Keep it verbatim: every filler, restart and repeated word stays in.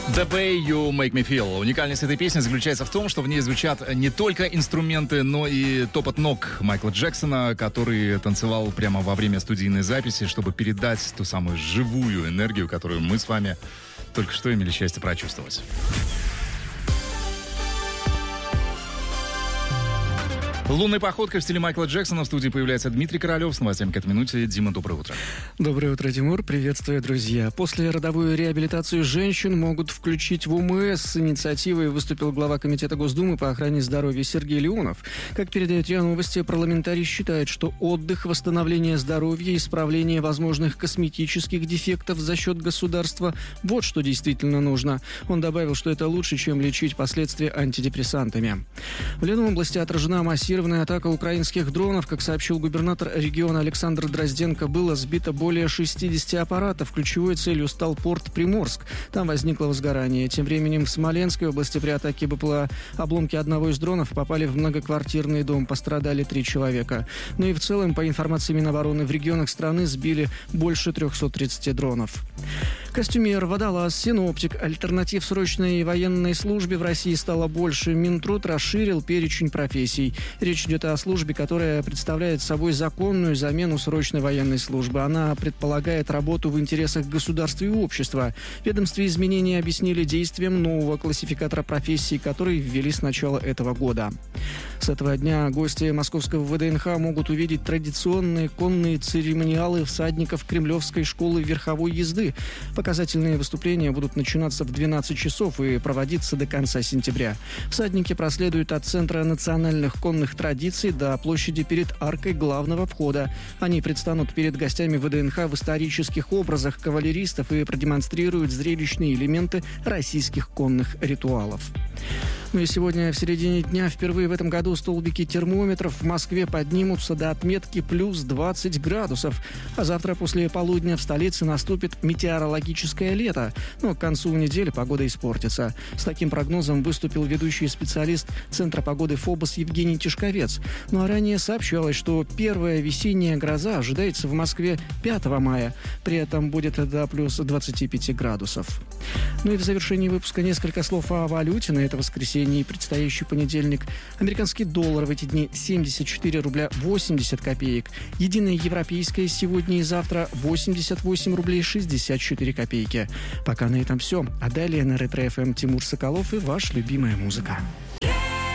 The Way You Make Me Feel. Уникальность этой песни заключается в том, что в ней звучат не только инструменты, но и топот ног Майкла Джексона, который танцевал прямо во время студийной записи, чтобы передать ту самую живую энергию, которую мы с вами только что имели счастье прочувствовать. Лунной походкой в стиле Майкла Джексона в студии появляется Дмитрий Королев. С новостями к этой минуте. Дима, доброе утро. Доброе утро, Тимур. Приветствую, друзья. После родовую реабилитацию женщин могут включить в УМС. С инициативой выступил глава Комитета Госдумы по охране здоровья Сергей Леонов. Как передает РИА Новости, парламентарий считает, что отдых, восстановление здоровья, исправление возможных косметических дефектов за счет государства – вот что действительно нужно. Он добавил, что это лучше, чем лечить последствия антидепрессантами. В Ленобласти отражена массированная атака украинских дронов. Как сообщил губернатор региона Александр Дрозденко, было сбито более шестьдесят аппаратов. Ключевой целью стал порт Приморск. Там возникло возгорание. Тем временем в Смоленской области при атаке БПЛА обломки одного из дронов попали в многоквартирный дом. Пострадали три человека. Ну и в целом, по информации Минобороны, в регионах страны сбили больше триста тридцать дронов. Костюмер, водолаз, синоптик. Альтернатив срочной военной службе в России стало больше. Минтруд расширил перечень профессий. Речь идет о службе, которая представляет собой законную замену срочной военной службы. Она предполагает работу в интересах государства и общества. В ведомстве изменения объяснили действием нового классификатора профессий, который ввели с начала этого года. С этого дня гости московского ВДНХ могут увидеть традиционные конные церемониалы всадников Кремлевской школы верховой езды. Показательные выступления будут начинаться в двенадцать часов и проводиться до конца сентября. Всадники проследуют от Центра национальных конных традиций до площади перед аркой главного входа. Они предстанут перед гостями ВДНХ в исторических образах кавалеристов и продемонстрируют зрелищные элементы российских конных ритуалов. Ну и сегодня в середине дня впервые в этом году столбики термометров в Москве поднимутся до отметки плюс двадцать градусов. А завтра после полудня в столице наступит метеорологическое лето. Но к концу недели погода испортится. С таким прогнозом выступил ведущий специалист Центра погоды ФОБОС Евгений Тишковец. Ну а ранее сообщалось, что первая весенняя гроза ожидается в Москве пятого мая. При этом будет до плюс двадцати пяти градусов. Ну и в завершении выпуска несколько слов о валюте на это воскресенье и предстоящий понедельник. Американский доллар в эти дни семьдесят четыре рубля восемьдесят копеек. Единая европейская сегодня и завтра восемьдесят восемь рублей шестьдесят четыре копейки. Пока на этом все. А далее на Ретро-ФМ Тимур Соколов и ваша любимая музыка.